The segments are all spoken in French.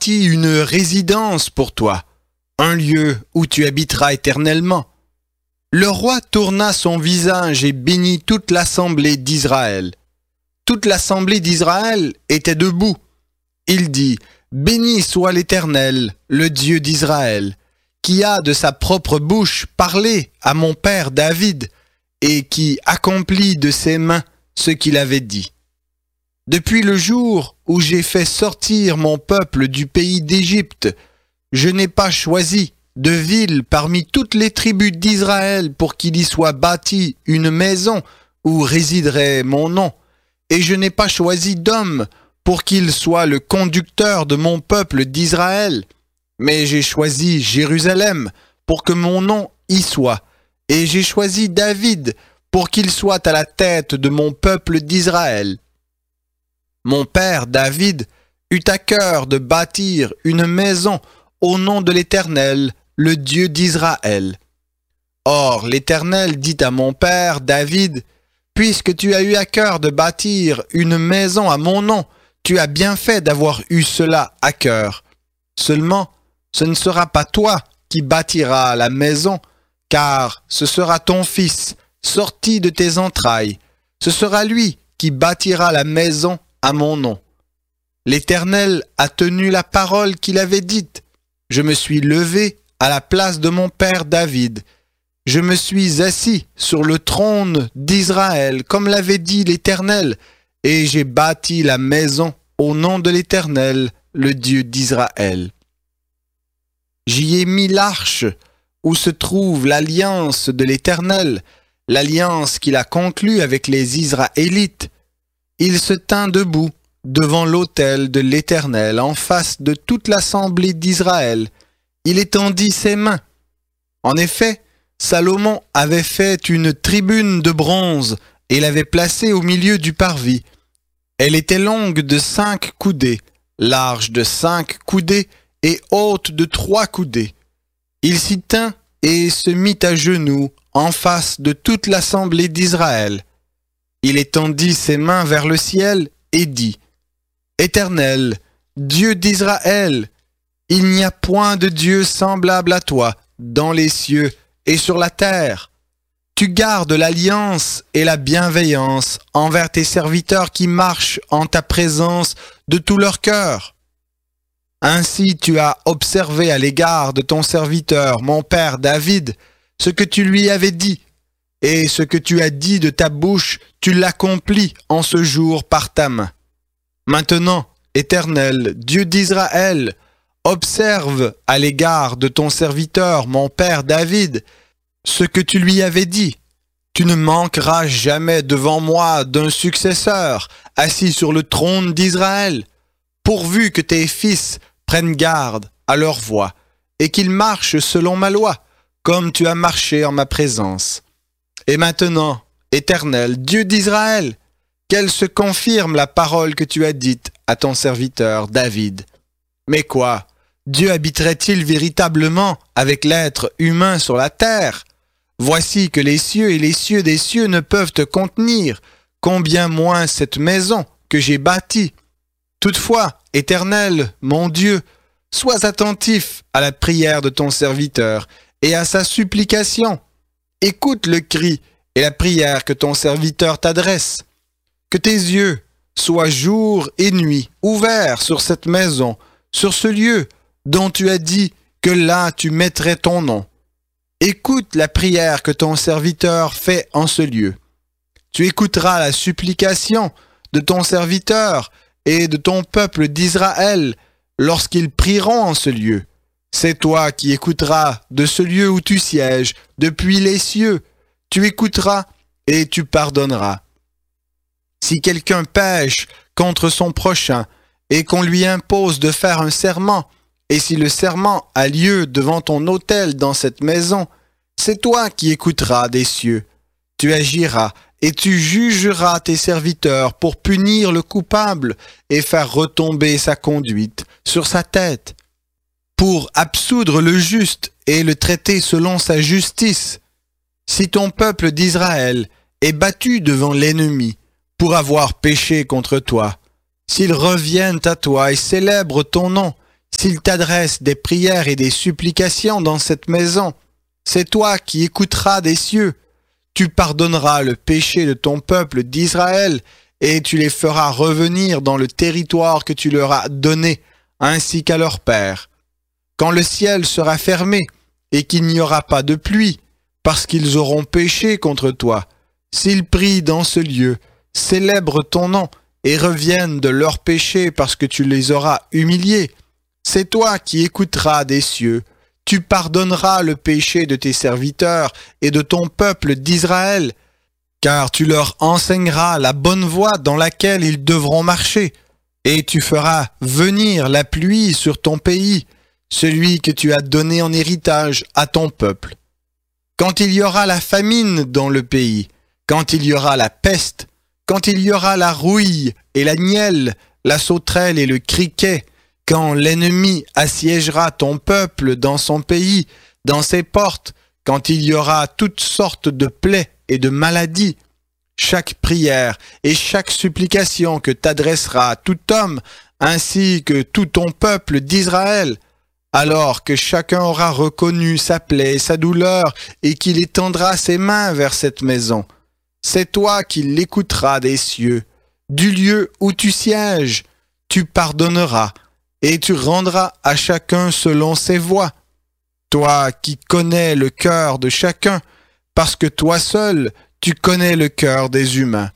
bâti une résidence pour toi, un lieu où tu habiteras éternellement. Le roi tourna son visage et bénit toute l'assemblée d'Israël. Toute l'assemblée d'Israël était debout. Il dit, « Béni soit l'Éternel, le Dieu d'Israël, qui a de sa propre bouche parlé à mon père David et qui accomplit de ses mains ce qu'il avait dit. Depuis le jour où j'ai fait sortir mon peuple du pays d'Égypte, je n'ai pas choisi de ville parmi toutes les tribus d'Israël pour qu'il y soit bâti une maison où résiderait mon nom, et je n'ai pas choisi d'homme pour qu'il soit le conducteur de mon peuple d'Israël, mais j'ai choisi Jérusalem pour que mon nom y soit, et j'ai choisi David pour qu'il soit à la tête de mon peuple d'Israël. Mon père David eut à cœur de bâtir une maison au nom de l'Éternel, le Dieu d'Israël. Or, l'Éternel dit à mon père David, « Puisque tu as eu à cœur de bâtir une maison à mon nom, tu as bien fait d'avoir eu cela à cœur. Seulement, ce ne sera pas toi qui bâtiras la maison, car ce sera ton fils, sorti de tes entrailles. Ce sera lui qui bâtira la maison à mon nom. L'Éternel a tenu la parole qu'il avait dite. Je me suis levé à la place de mon père David. Je me suis assis sur le trône d'Israël, comme l'avait dit l'Éternel, et j'ai bâti la maison au nom de l'Éternel, le Dieu d'Israël. J'y ai mis l'arche où se trouve l'alliance de l'Éternel, l'alliance qu'il a conclue avec les Israélites. Il se tint debout devant l'autel de l'Éternel en face de toute l'assemblée d'Israël. Il étendit ses mains. En effet, Salomon avait fait une tribune de bronze et l'avait placée au milieu du parvis. Elle était longue de 5 coudées, large de 5 coudées et haute de 3 coudées. Il s'y tint et se mit à genoux en face de toute l'assemblée d'Israël. Il étendit ses mains vers le ciel et dit, « Éternel, Dieu d'Israël, il n'y a point de Dieu semblable à toi dans les cieux et sur la terre. Tu gardes l'alliance et la bienveillance envers tes serviteurs qui marchent en ta présence de tout leur cœur. Ainsi tu as observé à l'égard de ton serviteur, mon père David, ce que tu lui avais dit, et ce que tu as dit de ta bouche, tu l'accomplis en ce jour par ta main. Maintenant, Éternel, Dieu d'Israël, observe à l'égard de ton serviteur, mon père David, ce que tu lui avais dit. Tu ne manqueras jamais devant moi d'un successeur assis sur le trône d'Israël, pourvu que tes fils prennent garde à leur voie et qu'ils marchent selon ma loi, comme tu as marché en ma présence. Et maintenant, Éternel, Dieu d'Israël, qu'elle se confirme la parole que tu as dite à ton serviteur David. Mais quoi? Dieu habiterait-il véritablement avec l'être humain sur la terre? Voici que les cieux et les cieux des cieux ne peuvent te contenir, combien moins cette maison que j'ai bâtie. Toutefois, Éternel, mon Dieu, sois attentif à la prière de ton serviteur et à sa supplication. Écoute le cri et la prière que ton serviteur t'adresse. Que tes yeux soient jour et nuit ouverts sur cette maison, sur ce lieu dont tu as dit que là tu mettrais ton nom. Écoute la prière que ton serviteur fait en ce lieu. Tu écouteras la supplication de ton serviteur et de ton peuple d'Israël lorsqu'ils prieront en ce lieu. C'est toi qui écouteras de ce lieu où tu sièges, depuis les cieux. Tu écouteras et tu pardonneras. Si quelqu'un pêche contre son prochain et qu'on lui impose de faire un serment, et si le serment a lieu devant ton autel dans cette maison, c'est toi qui écouteras des cieux. Tu agiras et tu jugeras tes serviteurs pour punir le coupable et faire retomber sa conduite sur sa tête, pour absoudre le juste et le traiter selon sa justice. Si ton peuple d'Israël est battu devant l'ennemi pour avoir péché contre toi, s'ils reviennent à toi et célèbrent ton nom, S'il t'adresse des prières et des supplications dans cette maison, c'est toi qui écouteras des cieux. Tu pardonneras le péché de ton peuple d'Israël et tu les feras revenir dans le territoire que tu leur as donné, ainsi qu'à leur père. Quand le ciel sera fermé et qu'il n'y aura pas de pluie, parce qu'ils auront péché contre toi, s'ils prient dans ce lieu, célèbrent ton nom et reviennent de leurs péchés parce que tu les auras humiliés, c'est toi qui écouteras des cieux. Tu pardonneras le péché de tes serviteurs et de ton peuple d'Israël, car tu leur enseigneras la bonne voie dans laquelle ils devront marcher, et tu feras venir la pluie sur ton pays, celui que tu as donné en héritage à ton peuple. Quand il y aura la famine dans le pays, quand il y aura la peste, quand il y aura la rouille et la nielle, la sauterelle et le criquet, quand l'ennemi assiégera ton peuple dans son pays, dans ses portes, quand il y aura toutes sortes de plaies et de maladies, chaque prière et chaque supplication que t'adressera tout homme, ainsi que tout ton peuple d'Israël, alors que chacun aura reconnu sa plaie et sa douleur, et qu'il étendra ses mains vers cette maison, c'est toi qui l'écouteras des cieux, du lieu où tu sièges, tu pardonneras, et tu rendras à chacun selon ses voies. Toi qui connais le cœur de chacun, parce que toi seul, tu connais le cœur des humains.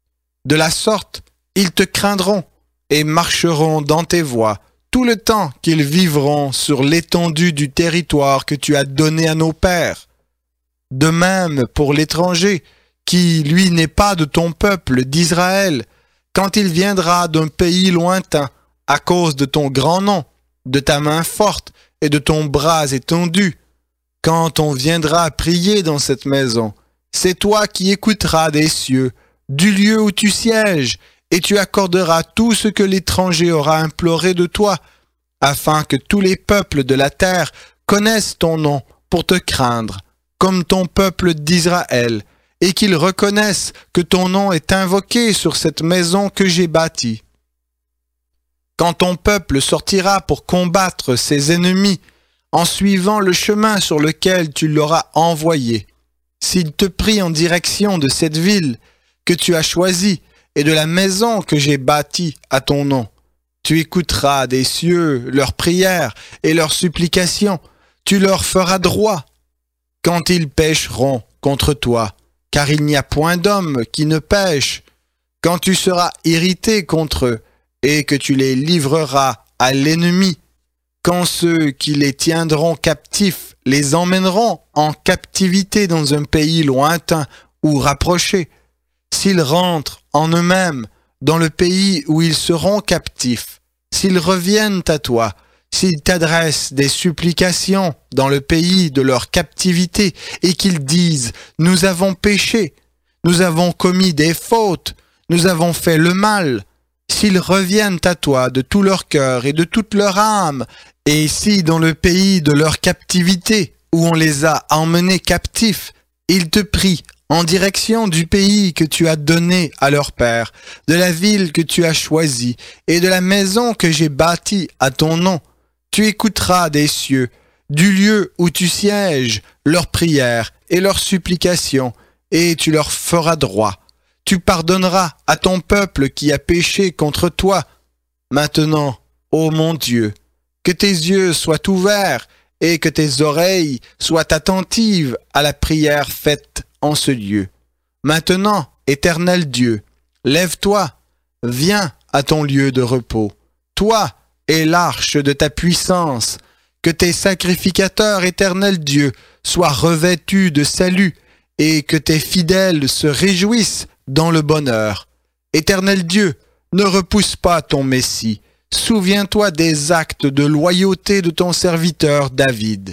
De la sorte, ils te craindront et marcheront dans tes voies tout le temps qu'ils vivront sur l'étendue du territoire que tu as donné à nos pères. De même pour l'étranger, qui, lui, n'est pas de ton peuple d'Israël, quand il viendra d'un pays lointain, à cause de ton grand nom, de ta main forte et de ton bras étendu. Quand on viendra prier dans cette maison, c'est toi qui écouteras des cieux, du lieu où tu sièges, et tu accorderas tout ce que l'étranger aura imploré de toi, afin que tous les peuples de la terre connaissent ton nom pour te craindre, comme ton peuple d'Israël, et qu'ils reconnaissent que ton nom est invoqué sur cette maison que j'ai bâtie. Quand ton peuple sortira pour combattre ses ennemis, en suivant le chemin sur lequel tu l'auras envoyé, s'il te prie en direction de cette ville que tu as choisie et de la maison que j'ai bâtie à ton nom, tu écouteras des cieux leurs prières et leurs supplications, tu leur feras droit. Quand ils pécheront contre toi, car il n'y a point d'homme qui ne pêche, quand tu seras irrité contre eux, et que tu les livreras à l'ennemi, quand ceux qui les tiendront captifs les emmèneront en captivité dans un pays lointain ou rapproché, s'ils rentrent en eux-mêmes dans le pays où ils seront captifs, s'ils reviennent à toi, s'ils t'adressent des supplications dans le pays de leur captivité et qu'ils disent « Nous avons péché, nous avons commis des fautes, nous avons fait le mal », s'ils reviennent à toi de tout leur cœur et de toute leur âme, et si dans le pays de leur captivité, où on les a emmenés captifs, ils te prient en direction du pays que tu as donné à leur père, de la ville que tu as choisie, et de la maison que j'ai bâtie à ton nom, tu écouteras des cieux, du lieu où tu sièges, leurs prières et leurs supplications, et tu leur feras droit. Tu pardonneras à ton peuple qui a péché contre toi. Maintenant, ô mon Dieu, que tes yeux soient ouverts et que tes oreilles soient attentives à la prière faite en ce lieu. Maintenant, Éternel Dieu, lève-toi, viens à ton lieu de repos. Toi et l'arche de ta puissance, que tes sacrificateurs, Éternel Dieu, soient revêtus de salut et que tes fidèles se réjouissent dans le bonheur. Éternel Dieu, ne repousse pas ton Messie. Souviens-toi des actes de loyauté de ton serviteur David.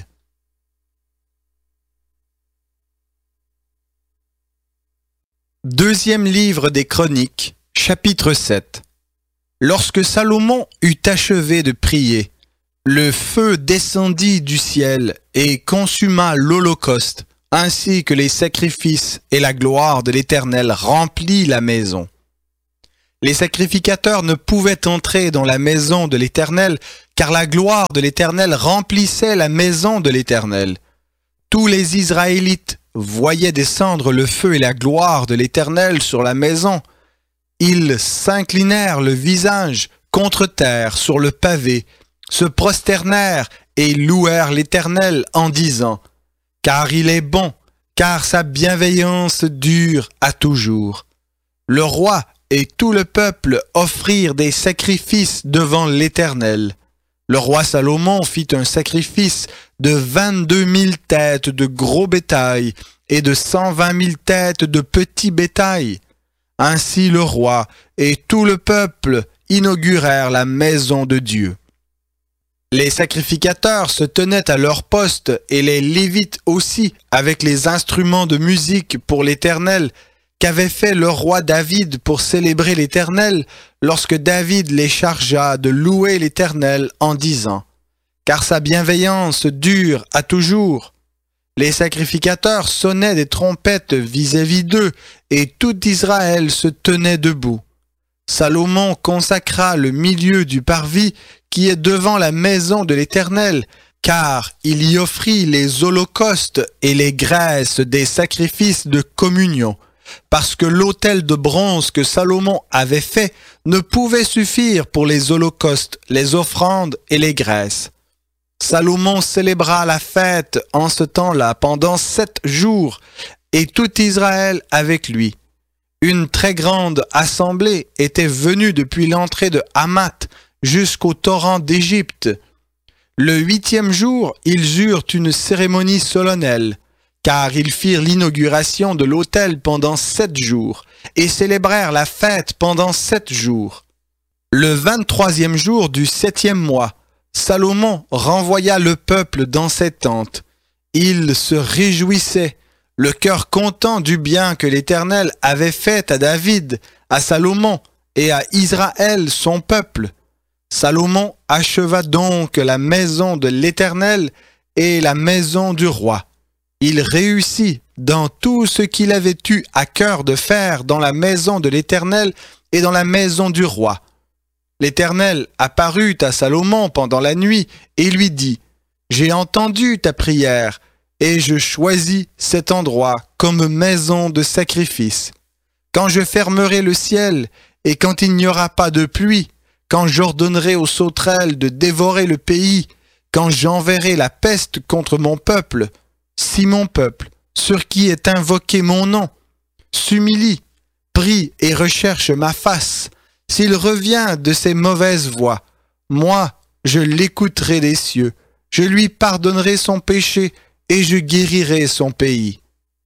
Deuxième livre des Chroniques, chapitre 7. Lorsque Salomon eut achevé de prier, le feu descendit du ciel et consuma l'holocauste, ainsi que les sacrifices, et la gloire de l'Éternel remplit la maison. Les sacrificateurs ne pouvaient entrer dans la maison de l'Éternel, car la gloire de l'Éternel remplissait la maison de l'Éternel. Tous les Israélites voyaient descendre le feu et la gloire de l'Éternel sur la maison. Ils s'inclinèrent le visage contre terre sur le pavé, se prosternèrent et louèrent l'Éternel en disant « Car il est bon, car sa bienveillance dure à toujours. » Le roi et tout le peuple offrirent des sacrifices devant l'Éternel. Le roi Salomon fit un sacrifice de 22 000 têtes de gros bétail et de 120 000 têtes de petit bétail. Ainsi le roi et tout le peuple inaugurèrent la maison de Dieu. Les sacrificateurs se tenaient à leur poste et les Lévites aussi avec les instruments de musique pour l'Éternel qu'avait fait le roi David pour célébrer l'Éternel lorsque David les chargea de louer l'Éternel en disant « Car sa bienveillance dure à toujours ». Les sacrificateurs sonnaient des trompettes vis-à-vis d'eux et tout Israël se tenait debout. Salomon consacra le milieu du parvis qui est devant la maison de l'Éternel, car il y offrit les holocaustes et les graisses des sacrifices de communion, parce que l'autel de bronze que Salomon avait fait ne pouvait suffire pour les holocaustes, les offrandes et les graisses. Salomon célébra la fête en ce temps-là pendant 7 jours, et tout Israël avec lui. Une très grande assemblée était venue depuis l'entrée de Hamath jusqu'au torrent d'Égypte. Le 8e jour, ils eurent une cérémonie solennelle, car ils firent l'inauguration de l'autel pendant 7 jours, et célébrèrent la fête pendant 7 jours. Le 23e jour du 7e mois, Salomon renvoya le peuple dans ses tentes. Il se réjouissait, le cœur content du bien que l'Éternel avait fait à David, à Salomon et à Israël son peuple. Salomon acheva donc la maison de l'Éternel et la maison du roi. Il réussit dans tout ce qu'il avait eu à cœur de faire dans la maison de l'Éternel et dans la maison du roi. L'Éternel apparut à Salomon pendant la nuit et lui dit « J'ai entendu ta prière et je choisis cet endroit comme maison de sacrifice. Quand je fermerai le ciel et quand il n'y aura pas de pluie, quand j'ordonnerai aux sauterelles de dévorer le pays, quand j'enverrai la peste contre mon peuple, si mon peuple, sur qui est invoqué mon nom, s'humilie, prie et recherche ma face, s'il revient de ses mauvaises voies, moi, je l'écouterai des cieux, je lui pardonnerai son péché et je guérirai son pays.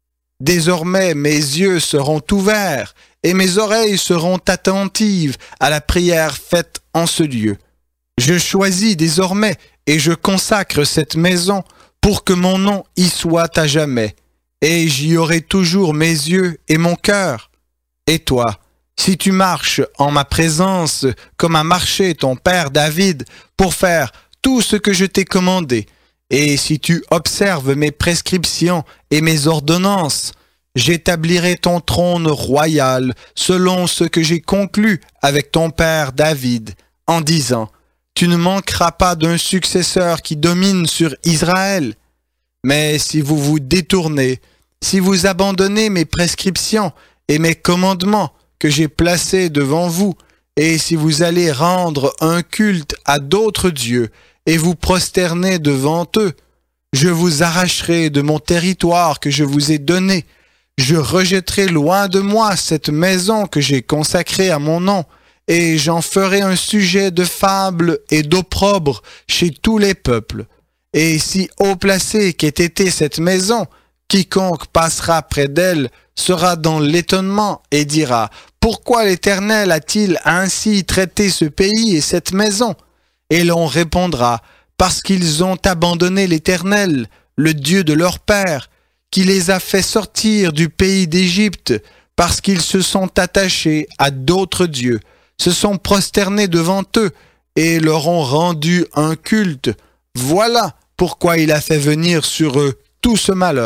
Désormais, mes yeux seront ouverts et mes oreilles seront attentives à la prière faite en ce lieu. Je choisis désormais et je consacre cette maison pour que mon nom y soit à jamais, et j'y aurai toujours mes yeux et mon cœur. Et toi, si tu marches en ma présence comme a marché ton père David pour faire tout ce que je t'ai commandé, et si tu observes mes prescriptions et mes ordonnances, j'établirai ton trône royal selon ce que j'ai conclu avec ton père David, en disant « Tu ne manqueras pas d'un successeur qui domine sur Israël. » Mais si vous vous détournez, si vous abandonnez mes prescriptions et mes commandements que j'ai placés devant vous, et si vous allez rendre un culte à d'autres dieux et vous prosterner devant eux, je vous arracherai de mon territoire que je vous ai donné. Je rejetterai loin de moi cette maison que j'ai consacrée à mon nom, et j'en ferai un sujet de fable et d'opprobre chez tous les peuples. Et si haut placée qu'ait été cette maison, quiconque passera près d'elle sera dans l'étonnement et dira « Pourquoi l'Éternel a-t-il ainsi traité ce pays et cette maison ?» Et l'on répondra « Parce qu'ils ont abandonné l'Éternel, le Dieu de leur père, qui les a fait sortir du pays d'Égypte, parce qu'ils se sont attachés à d'autres dieux, se sont prosternés devant eux et leur ont rendu un culte. Voilà pourquoi il a fait venir sur eux tout ce malheur. »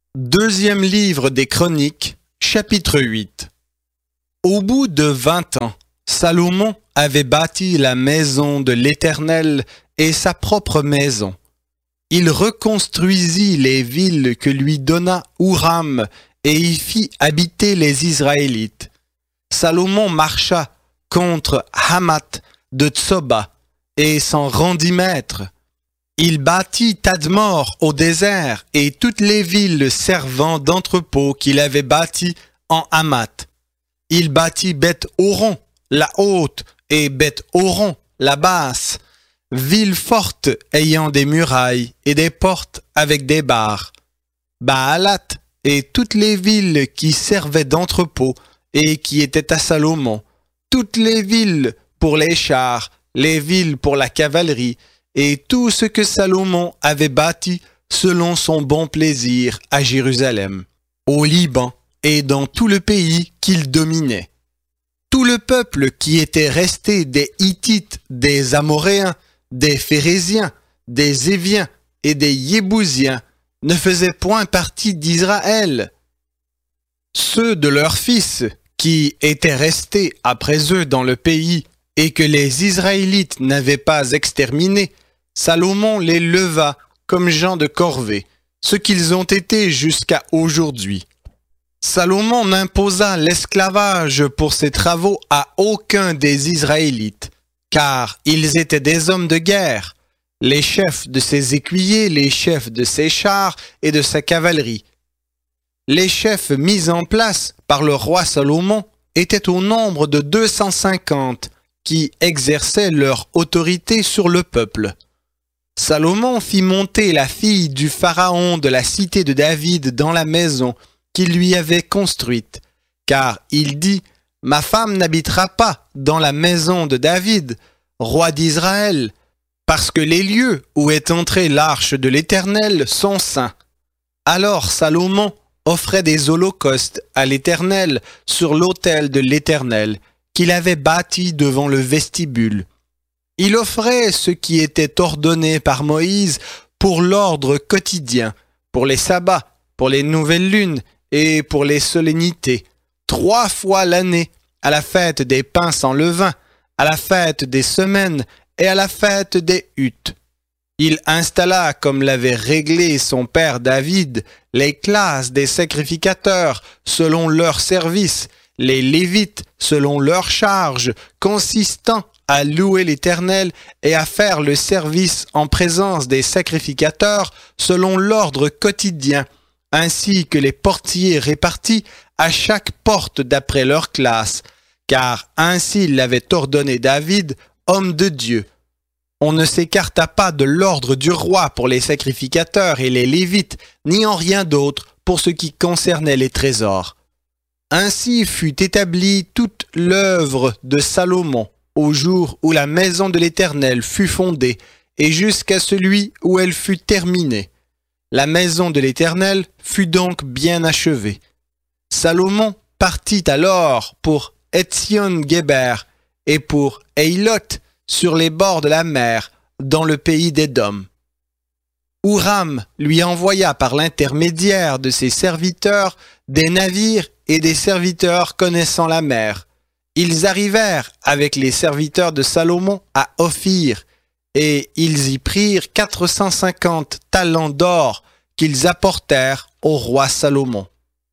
Deuxième livre des Chroniques, chapitre 8. Au bout de 20 ans, Salomon avait bâti la maison de l'Éternel et sa propre maison. Il reconstruisit les villes que lui donna Huram et y fit habiter les Israélites. Salomon marcha contre Hamath de Tsoba et s'en rendit maître. Il bâtit Tadmor au désert et toutes les villes servant d'entrepôt qu'il avait bâties en Hamath. Il bâtit Beth-Horon, la haute, et Beth-Horon, la basse, villes fortes ayant des murailles et des portes avec des barres. Baalat et toutes les villes qui servaient d'entrepôt et qui étaient à Salomon, toutes les villes pour les chars, les villes pour la cavalerie, et tout ce que Salomon avait bâti selon son bon plaisir à Jérusalem, au Liban et dans tout le pays qu'il dominait. Tout le peuple qui était resté des Hittites, des Amoréens, des Phéréziens, des Éviens et des Yébousiens ne faisait point partie d'Israël. Ceux de leurs fils qui étaient restés après eux dans le pays et que les Israélites n'avaient pas exterminés, Salomon les leva comme gens de corvée, ce qu'ils ont été jusqu'à aujourd'hui. Salomon n'imposa l'esclavage pour ses travaux à aucun des Israélites, car ils étaient des hommes de guerre, les chefs de ses écuyers, les chefs de ses chars et de sa cavalerie. Les chefs mis en place par le roi Salomon étaient au nombre de 250 qui exerçaient leur autorité sur le peuple. Salomon fit monter la fille du pharaon de la cité de David dans la maison qu'il lui avait construite, car il dit « Ma femme n'habitera pas dans la maison de David, roi d'Israël, parce que les lieux où est entrée l'arche de l'Éternel sont saints. » Alors Salomon offrait des holocaustes à l'Éternel sur l'autel de l'Éternel qu'il avait bâti devant le vestibule. Il offrait ce qui était ordonné par Moïse pour l'ordre quotidien, pour les sabbats, pour les nouvelles lunes et pour les solennités, 3 fois l'année, à la fête des pains sans levain, à la fête des semaines et à la fête des huttes. Il installa, comme l'avait réglé son père David, les classes des sacrificateurs selon leur service, les Lévites selon leur charge, consistant à louer l'Éternel et à faire le service en présence des sacrificateurs selon l'ordre quotidien, ainsi que les portiers répartis à chaque porte d'après leur classe, car ainsi l'avait ordonné David, homme de Dieu. On ne s'écarta pas de l'ordre du roi pour les sacrificateurs et les Lévites, ni en rien d'autre pour ce qui concernait les trésors. Ainsi fut établie toute l'œuvre de Salomon au jour où la maison de l'Éternel fut fondée et jusqu'à celui où elle fut terminée. La maison de l'Éternel fut donc bien achevée. Salomon partit alors pour Etzion-Guéber et pour Eilot sur les bords de la mer, dans le pays d'Édom. Huram lui envoya par l'intermédiaire de ses serviteurs des navires et des serviteurs connaissant la mer. Ils arrivèrent avec les serviteurs de Salomon à Ophir, et ils y prirent 450 talents d'or qu'ils apportèrent au roi Salomon.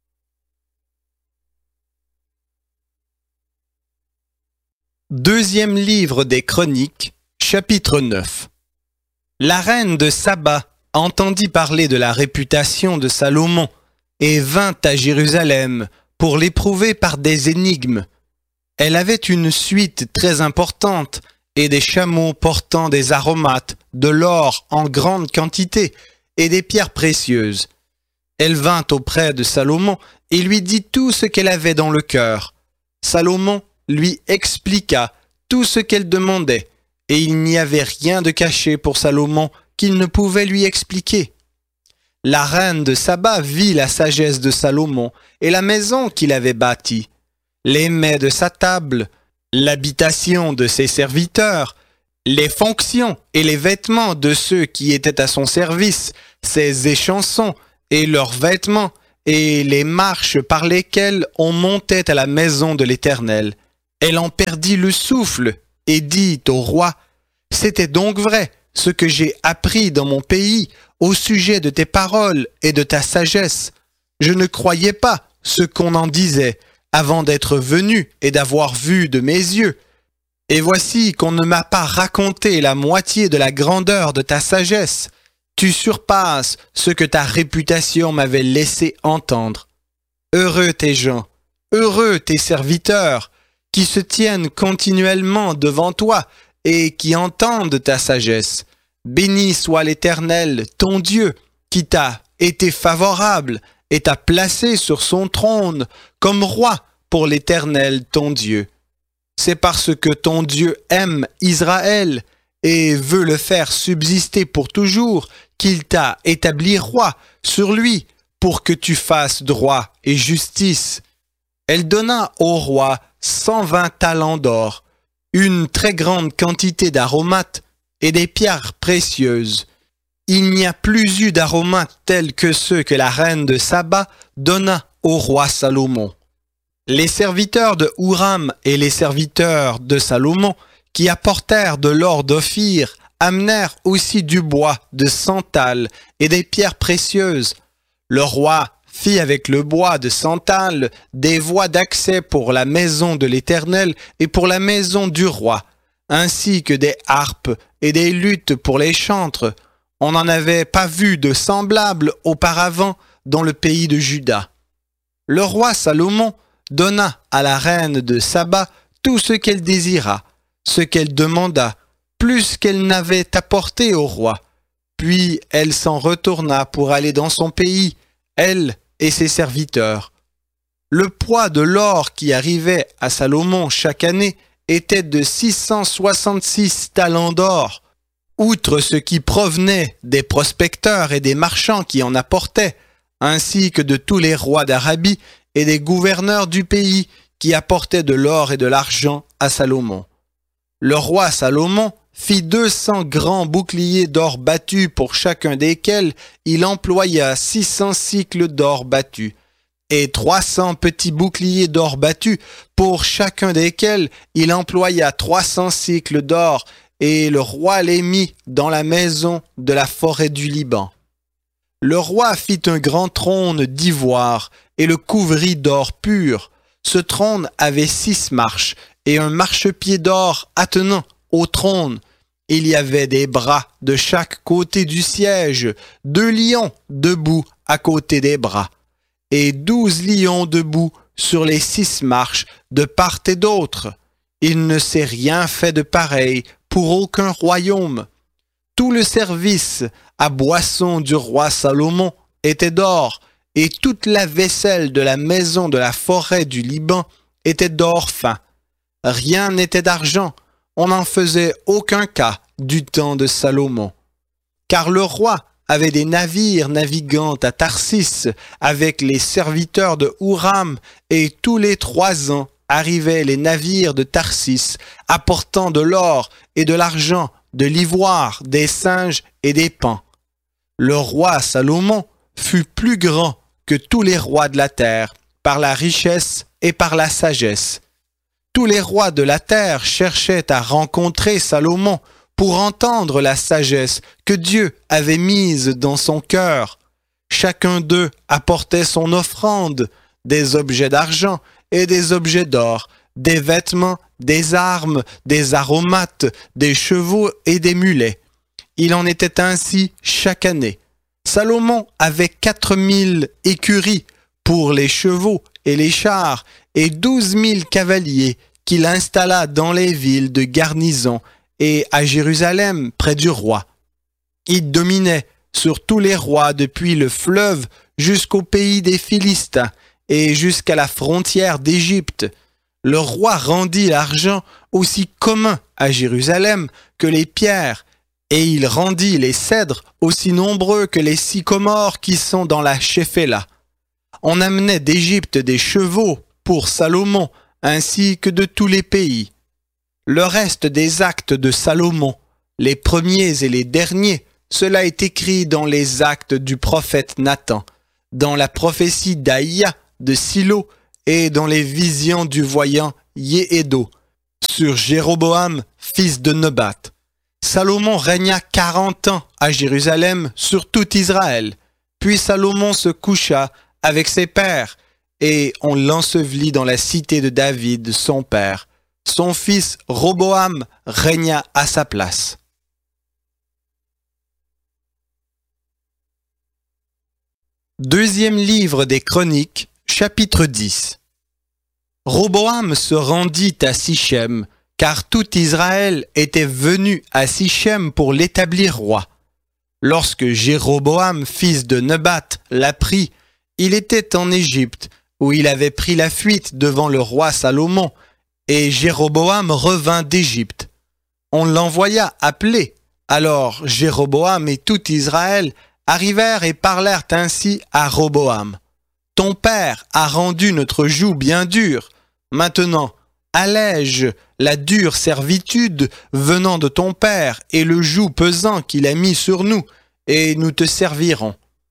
Deuxième livre des Chroniques, chapitre 9. La reine de Saba entendit parler de la réputation de Salomon et vint à Jérusalem pour l'éprouver par des énigmes. Elle avait une suite très importante et des chameaux portant des aromates, de l'or en grande quantité et des pierres précieuses. Elle vint auprès de Salomon et lui dit tout ce qu'elle avait dans le cœur. Salomon lui expliqua tout ce qu'elle demandait, et il n'y avait rien de caché pour Salomon qu'il ne pouvait lui expliquer. La reine de Saba vit la sagesse de Salomon et la maison qu'il avait bâtie, les mets de sa table, l'habitation de ses serviteurs, les fonctions et les vêtements de ceux qui étaient à son service, ses échansons et leurs vêtements, et les marches par lesquelles on montait à la maison de l'Éternel. Elle en perdit le souffle et dit au roi, « C'était donc vrai ce que j'ai appris dans mon pays au sujet de tes paroles et de ta sagesse. Je ne croyais pas ce qu'on en disait avant d'être venu et d'avoir vu de mes yeux. Et voici qu'on ne m'a pas raconté la moitié de la grandeur de ta sagesse. Tu surpasses ce que ta réputation m'avait laissé entendre. Heureux tes gens, heureux tes serviteurs, qui se tiennent continuellement devant toi et qui entendent ta sagesse. Béni soit l'Éternel, ton Dieu, qui t'a été favorable et t'a placé sur son trône comme roi pour l'Éternel, ton Dieu. C'est parce que ton Dieu aime Israël et veut le faire subsister pour toujours qu'il t'a établi roi sur lui pour que tu fasses droit et justice. Elle donna au roi 120 talents d'or, une très grande quantité d'aromates et des pierres précieuses. Il n'y a plus eu d'aromates tels que ceux que la reine de Saba donna au roi Salomon. Les serviteurs de Huram et les serviteurs de Salomon, qui apportèrent de l'or d'Ophir, amenèrent aussi du bois de santal et des pierres précieuses. Le roi fit avec le bois de santal des voies d'accès pour la maison de l'Éternel et pour la maison du roi, ainsi que des harpes et des luttes pour les chantres. On n'en avait pas vu de semblable auparavant dans le pays de Juda. Le roi Salomon donna à la reine de Saba tout ce qu'elle désira, ce qu'elle demanda, plus qu'elle n'avait apporté au roi. Puis elle s'en retourna pour aller dans son pays, elle et ses serviteurs. Le poids de l'or qui arrivait à Salomon chaque année était de 666 talents d'or. Outre ce qui provenait des prospecteurs et des marchands qui en apportaient, ainsi que de tous les rois d'Arabie et des gouverneurs du pays qui apportaient de l'or et de l'argent à Salomon. Le roi Salomon fit 200 grands boucliers d'or battu pour chacun desquels il employa 600 cycles d'or battu, et 300 petits boucliers d'or battu pour chacun desquels il employa 300 cycles d'or, et le roi les mit dans la maison de la forêt du Liban. Le roi fit un grand trône d'ivoire et le couvrit d'or pur. Ce trône avait 6 marches et un marchepied d'or attenant au trône. Il y avait des bras de chaque côté du siège, 2 lions debout à côté des bras, et 12 lions debout sur les 6 marches de part et d'autre. Il ne s'est rien fait de pareil pour aucun royaume. Tout le service à boisson du roi Salomon était d'or, et toute la vaisselle de la maison de la forêt du Liban était d'or fin. Rien n'était d'argent, on n'en faisait aucun cas du temps de Salomon. Car le roi avait des navires naviguant à Tarsis avec les serviteurs de Huram, et tous les 3 ans arrivaient les navires de Tarsis apportant de l'or et de l'argent, de l'ivoire, des singes et des paons. Le roi Salomon fut plus grand que tous les rois de la terre, par la richesse et par la sagesse. Tous les rois de la terre cherchaient à rencontrer Salomon pour entendre la sagesse que Dieu avait mise dans son cœur. Chacun d'eux apportait son offrande, des objets d'argent et des objets d'or, des vêtements, des armes, des aromates, des chevaux et des mulets. Il en était ainsi chaque année. Salomon avait 4000 écuries pour les chevaux et les chars et 12 000 cavaliers qu'il installa dans les villes de garnison et à Jérusalem près du roi. Il dominait sur tous les rois depuis le fleuve jusqu'au pays des Philistins et jusqu'à la frontière d'Égypte. Le roi rendit l'argent aussi commun à Jérusalem que les pierres, et il rendit les cèdres aussi nombreux que les sycomores qui sont dans la Shéphéla. On amenait d'Égypte des chevaux pour Salomon, ainsi que de tous les pays. Le reste des actes de Salomon, les premiers et les derniers, cela est écrit dans les actes du prophète Nathan, dans la prophétie d'Aïa de Silo et dans les visions du voyant Yéhédo, sur Jéroboam, fils de Nebat. Salomon régna 40 ans à Jérusalem sur tout Israël. Puis Salomon se coucha avec ses pères, et on l'ensevelit dans la cité de David, son père. Son fils Roboam régna à sa place. Deuxième livre des Chroniques, chapitre 10. Roboam se rendit à Sichem, car tout Israël était venu à Sichem pour l'établir roi. Lorsque Jéroboam, fils de Nebat, l'apprit, il était en Égypte, où il avait pris la fuite devant le roi Salomon, et Jéroboam revint d'Égypte. On l'envoya appeler. Alors Jéroboam et tout Israël arrivèrent et parlèrent ainsi à Roboam. « Ton père a rendu notre joug bien dure. Maintenant, allège la dure servitude venant de ton père et le joug pesant qu'il a mis sur nous, et nous te servirons. »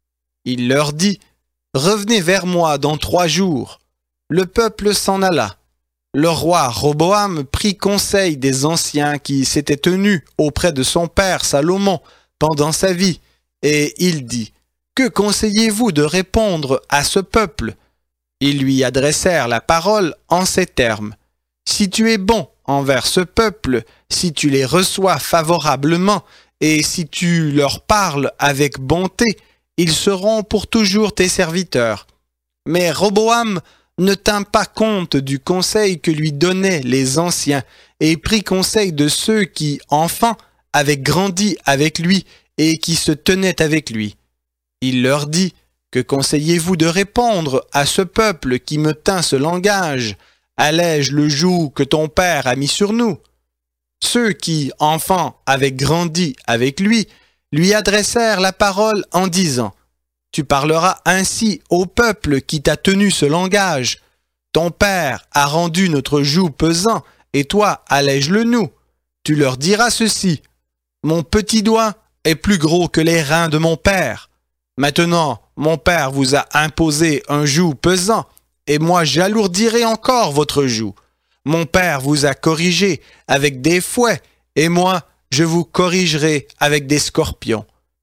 Il leur dit, « Revenez vers moi dans 3 jours. » Le peuple s'en alla. Le roi Roboam prit conseil des anciens qui s'étaient tenus auprès de son père Salomon pendant sa vie, et il dit, « Que conseillez-vous de répondre à ce peuple ?» Ils lui adressèrent la parole en ces termes, « Si tu es bon envers ce peuple, si tu les reçois favorablement, et si tu leur parles avec bonté, ils seront pour toujours tes serviteurs. » Mais Roboam ne tint pas compte du conseil que lui donnaient les anciens, et prit conseil de ceux qui, enfants, avaient grandi avec lui et qui se tenaient avec lui. Il leur dit, « Que conseillez-vous de répondre à ce peuple qui me tint ce langage? Allège le joug que ton père a mis sur nous. » Ceux qui, enfants, avaient grandi avec lui adressèrent la parole en disant, « Tu parleras ainsi au peuple qui t'a tenu ce langage. Ton père a rendu notre joug pesant, et toi allège-le nous. Tu leur diras ceci, « Mon petit doigt est plus gros que les reins de mon père. Maintenant, mon père vous a imposé un joug pesant, et moi j'alourdirai encore votre joug. Mon père vous a corrigé avec des fouets, et moi je vous corrigerai avec des scorpions. »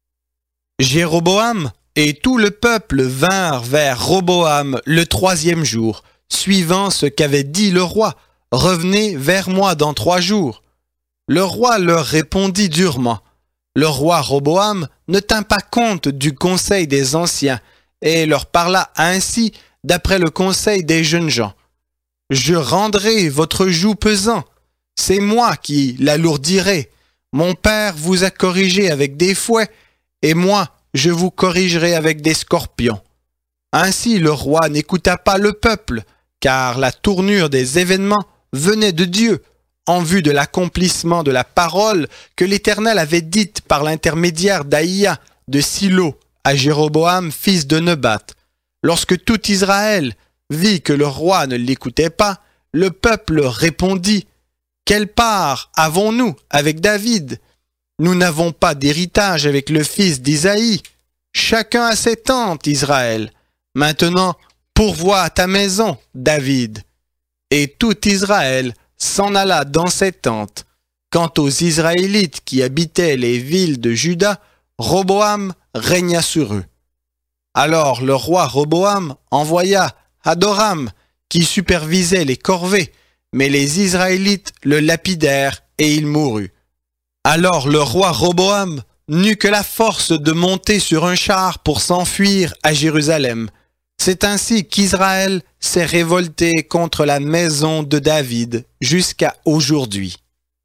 Jéroboam et tout le peuple vinrent vers Roboam le 3e jour, suivant ce qu'avait dit le roi, « Revenez vers moi dans 3 jours. » Le roi leur répondit durement. Le roi Roboam ne tint pas compte du conseil des anciens et leur parla ainsi d'après le conseil des jeunes gens. « Je rendrai votre joug pesant. C'est moi qui l'alourdirai. Mon père vous a corrigé avec des fouets, et moi, je vous corrigerai avec des scorpions. » Ainsi le roi n'écouta pas le peuple, car la tournure des événements venait de Dieu, en vue de l'accomplissement de la parole que l'Éternel avait dite par l'intermédiaire d'Aïa de Silo à Jéroboam, fils de Nebat. Lorsque tout Israël vit que le roi ne l'écoutait pas, le peuple répondit, « Quelle part avons-nous avec David? Nous n'avons pas d'héritage avec le fils d'Isaïe. Chacun a ses tentes, Israël. Maintenant, pourvois ta maison, David. » Et tout Israël s'en alla dans ses tentes. Quant aux Israélites qui habitaient les villes de Juda, Roboam régna sur eux. Alors le roi Roboam envoya Hadoram, qui supervisait les corvées, mais les Israélites le lapidèrent et il mourut. Alors le roi Roboam n'eut que la force de monter sur un char pour s'enfuir à Jérusalem. C'est ainsi qu'Israël s'est révolté contre la maison de David jusqu'à aujourd'hui.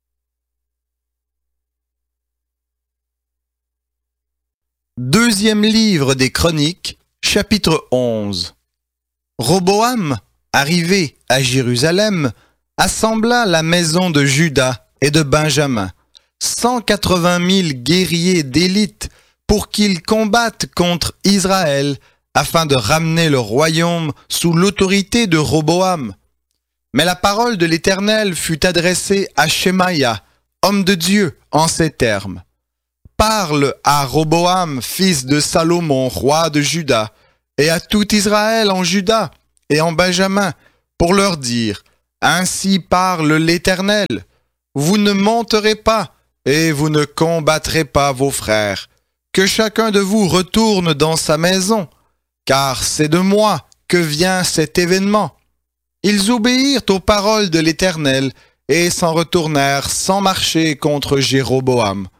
Deuxième livre des Chroniques, chapitre 11. Roboam, arrivé à Jérusalem, assembla la maison de Juda et de Benjamin, 180 000 guerriers d'élite pour qu'ils combattent contre Israël afin de ramener le royaume sous l'autorité de Roboam. Mais la parole de l'Éternel fut adressée à Shemaïa, homme de Dieu, en ces termes. « Parle à Roboam, fils de Salomon, roi de Juda, et à tout Israël en Juda et en Benjamin, pour leur dire, ainsi parle l'Éternel, vous ne monterez pas et vous ne combattrez pas vos frères, que chacun de vous retourne dans sa maison, car c'est de moi que vient cet événement. Ils obéirent aux paroles de l'Éternel et s'en retournèrent sans marcher contre Jéroboam.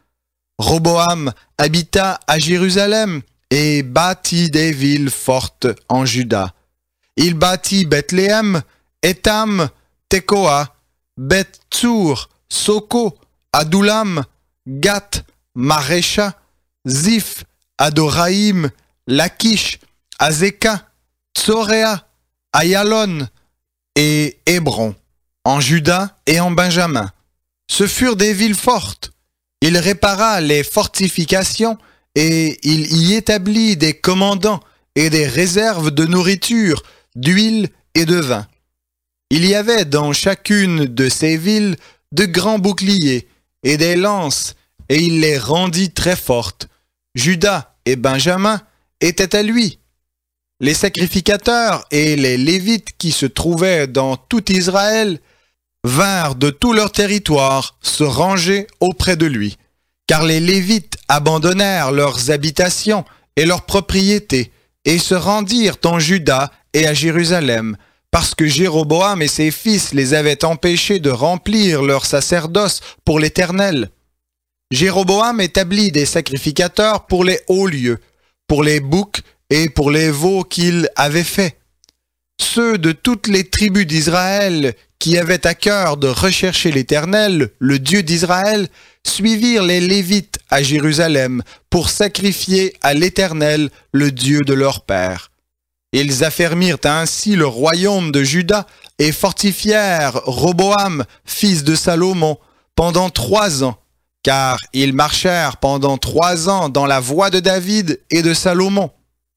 Roboam habita à Jérusalem et bâtit des villes fortes en Juda. Il bâtit Bethléem, Étam, Tekoa, Beth-Tsour, Soko, Adoulam, Gath, Marécha, Ziph, Adoraïm, Lachish, Azeka, Tsoréa, Ayalon et Hébron, en Juda et en Benjamin. Ce furent des villes fortes. Il répara les fortifications et il y établit des commandants et des réserves de nourriture, d'huile et de vin. Il y avait dans chacune de ces villes de grands boucliers et des lances, et il les rendit très fortes. Juda et Benjamin étaient à lui. Les sacrificateurs et les Lévites qui se trouvaient dans tout Israël vinrent de tout leur territoire se ranger auprès de lui, car les Lévites abandonnèrent leurs habitations et leurs propriétés et se rendirent en Juda et à Jérusalem, parce que Jéroboam et ses fils les avaient empêchés de remplir leur sacerdoce pour l'Éternel. Jéroboam établit des sacrificateurs pour les hauts lieux, pour les boucs et pour les veaux qu'il avait faits. Ceux de toutes les tribus d'Israël qui avaient à cœur de rechercher l'Éternel, le Dieu d'Israël, suivirent les Lévites à Jérusalem pour sacrifier à l'Éternel, le Dieu de leur père. Ils affermirent ainsi le royaume de Juda et fortifièrent Roboam, fils de Salomon, pendant 3 ans, car ils marchèrent pendant 3 ans dans la voie de David et de Salomon.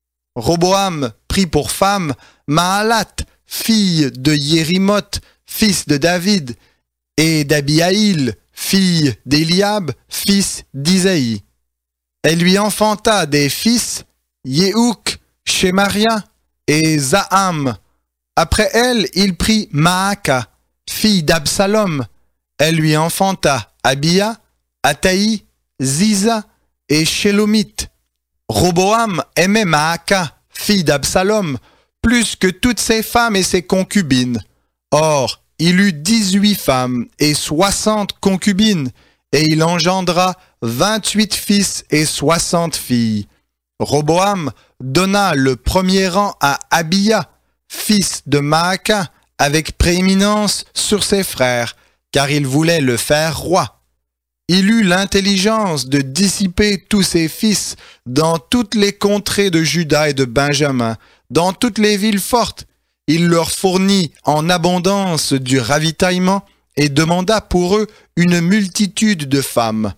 Roboam prit pour femme Mahalat, fille de Yérimoth, fils de David, et d'Abihaïl, fille d'Éliab, fils d'Isaïe. Elle lui enfanta des fils, Yehouk, Shemaria et Zaham. Après elle, il prit Maaka, fille d'Absalom. Elle lui enfanta Abia, Ataï, Ziza et Shélomith. Roboam aimait Maaka, fille d'Absalom, plus que toutes ses femmes et ses concubines. Or, il eut 18 femmes et 60 concubines, et il engendra 28 fils et 60 filles. Roboam donna le premier rang à Abia, fils de Maaka, avec prééminence sur ses frères, car il voulait le faire roi. Il eut l'intelligence de dissiper tous ses fils dans toutes les contrées de Juda et de Benjamin, dans toutes les villes fortes. Il leur fournit en abondance du ravitaillement et demanda pour eux une multitude de femmes.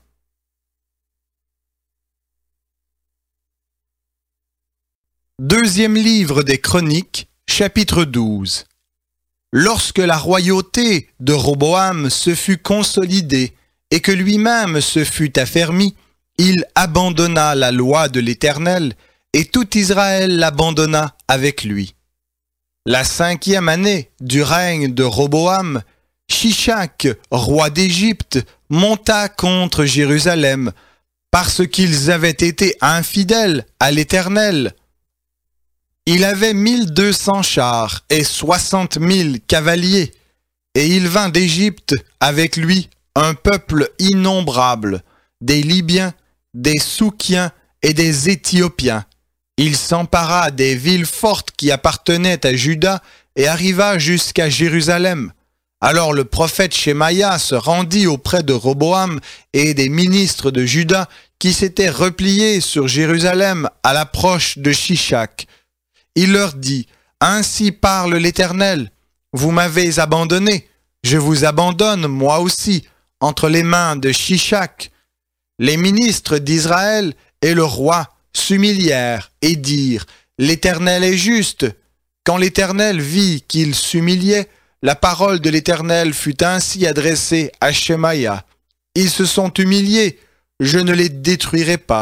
Deuxième livre des Chroniques, chapitre 12. Lorsque la royauté de Roboam se fut consolidée et que lui-même se fut affermi, il abandonna la loi de l'Éternel et tout Israël l'abandonna avec lui. La 5e année du règne de Roboam, Shishak, roi d'Égypte, monta contre Jérusalem parce qu'ils avaient été infidèles à l'Éternel. Il avait 1200 chars et 60 000 cavaliers, et il vint d'Égypte avec lui un peuple innombrable, des Libyens, des Soukiens et des Éthiopiens. Il s'empara des villes fortes qui appartenaient à Juda et arriva jusqu'à Jérusalem. Alors le prophète Shemaïa se rendit auprès de Roboam et des ministres de Juda qui s'étaient repliés sur Jérusalem à l'approche de Shishak. Il leur dit, « Ainsi parle l'Éternel, vous m'avez abandonné, je vous abandonne moi aussi, entre les mains de Shishak. » Les ministres d'Israël et le roi s'humilièrent et dirent, « L'Éternel est juste. » Quand l'Éternel vit qu'il s'humiliait, la parole de l'Éternel fut ainsi adressée à Shemaïa. « Ils se sont humiliés, je ne les détruirai pas.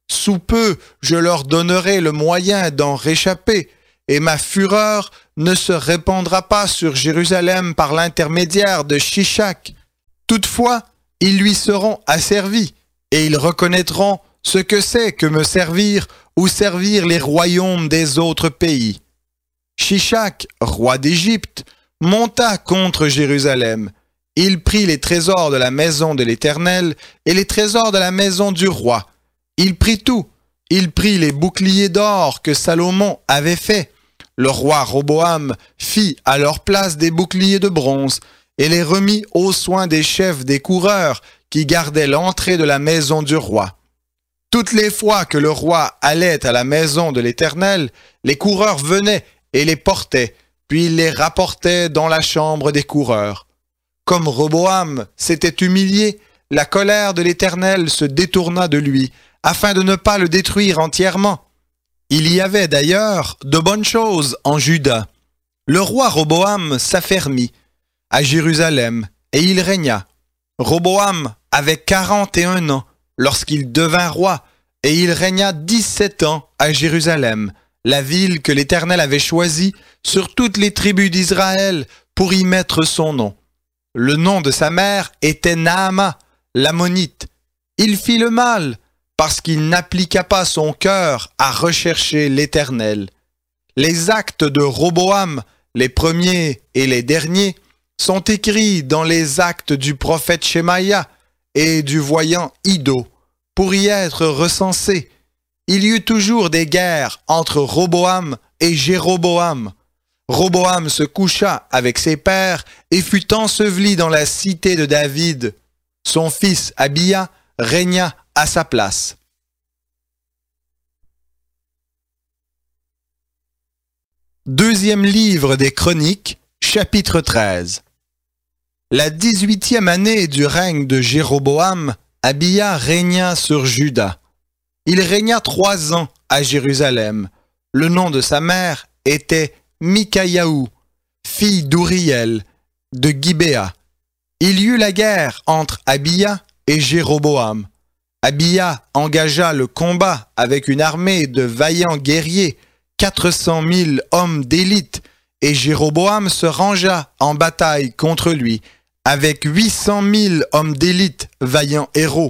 Sous peu, je leur donnerai le moyen d'en réchapper, et ma fureur ne se répandra pas sur Jérusalem par l'intermédiaire de Shishak. Toutefois, ils lui seront asservis, et ils reconnaîtront ce que c'est que me servir ou servir les royaumes des autres pays. Shishak, roi d'Égypte, monta contre Jérusalem. Il prit les trésors de la maison de l'Éternel et les trésors de la maison du roi. Il prit tout. Il prit les boucliers d'or que Salomon avait faits. Le roi Roboam fit à leur place des boucliers de bronze et les remit aux soins des chefs des coureurs qui gardaient l'entrée de la maison du roi. Toutes les fois que le roi allait à la maison de l'Éternel, les coureurs venaient et les portaient, puis il les rapportait dans la chambre des coureurs. Comme Roboam s'était humilié, la colère de l'Éternel se détourna de lui, afin de ne pas le détruire entièrement. Il y avait d'ailleurs de bonnes choses en Juda. Le roi Roboam s'affermit à Jérusalem, et il régna. Roboam avait 41 ans lorsqu'il devint roi, et il régna 17 ans à Jérusalem, la ville que l'Éternel avait choisie sur toutes les tribus d'Israël pour y mettre son nom. Le nom de sa mère était Naama, l'Ammonite. Il fit le mal, parce qu'il n'appliqua pas son cœur à rechercher l'Éternel. Les actes de Roboam, les premiers et les derniers, sont écrits dans les actes du prophète Shemaïa et du voyant Iddo, pour y être recensés. Il y eut toujours des guerres entre Roboam et Jéroboam. Roboam se coucha avec ses pères et fut enseveli dans la cité de David. Son fils Abia régna à sa place. Deuxième livre des Chroniques, chapitre 13. La 18e année du règne de Jéroboam, Abia régna sur Juda. Il régna 3 ans à Jérusalem. Le nom de sa mère était Mikayahu, fille d'Uriel, de Gibéa. Il y eut la guerre entre Abia et Jéroboam. Abia engagea le combat avec une armée de vaillants guerriers, 400 000 hommes d'élite, et Jéroboam se rangea en bataille contre lui, avec 800 000 hommes d'élite, vaillants héros.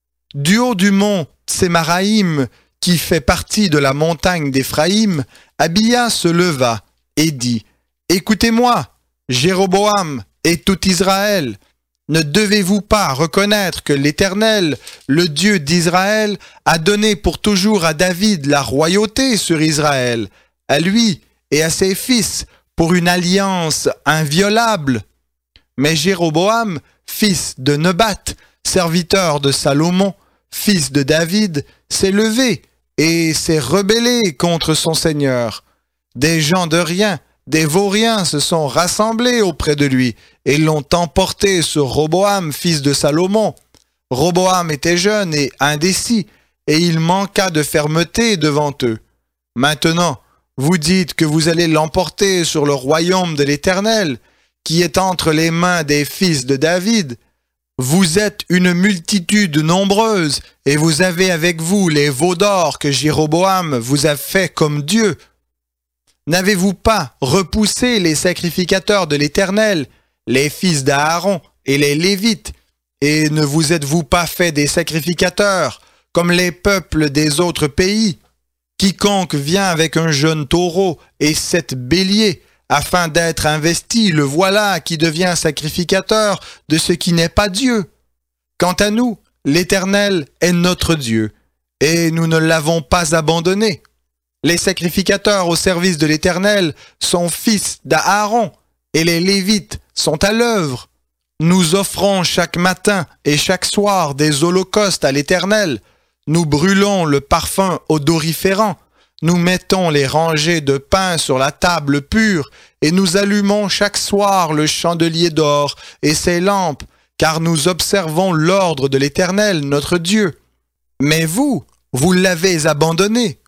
Du haut du mont Tsémaraïm, qui fait partie de la montagne d'Éphraïm, Abia se leva et dit « Écoutez-moi, Jéroboam et tout Israël, ne devez-vous pas reconnaître que l'Éternel, le Dieu d'Israël, a donné pour toujours à David la royauté sur Israël, à lui et à ses fils, pour une alliance inviolable? Mais Jéroboam, fils de Nebat, serviteur de Salomon, fils de David, s'est levé et s'est rebellé contre son Seigneur. Des gens de rien, des vauriens se sont rassemblés auprès de lui et l'ont emporté sur Roboam, fils de Salomon. Roboam était jeune et indécis, et il manqua de fermeté devant eux. Maintenant, vous dites que vous allez l'emporter sur le royaume de l'Éternel, qui est entre les mains des fils de David. Vous êtes une multitude nombreuse, et vous avez avec vous les veaux d'or que Jéroboam vous a fait comme Dieu. N'avez-vous pas repoussé les sacrificateurs de l'Éternel, les fils d'Aaron et les Lévites, et ne vous êtes-vous pas fait des sacrificateurs, comme les peuples des autres pays? Quiconque vient avec un jeune taureau et 7 béliers, afin d'être investi, le voilà qui devient sacrificateur de ce qui n'est pas Dieu. Quant à nous, l'Éternel est notre Dieu, et nous ne l'avons pas abandonné. Les sacrificateurs au service de l'Éternel sont fils d'Aaron, et les Lévites sont à l'œuvre. Nous offrons chaque matin et chaque soir des holocaustes à l'Éternel. Nous brûlons le parfum odoriférant. Nous mettons les rangées de pain sur la table pure, et nous allumons chaque soir le chandelier d'or et ses lampes, car nous observons l'ordre de l'Éternel, notre Dieu. Mais vous l'avez abandonné.